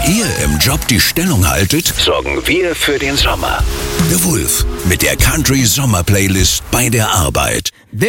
ihr im Job die Stellung haltet, sorgen wir für den Sommer. The Wolf mit der Country Sommer Playlist bei der Arbeit.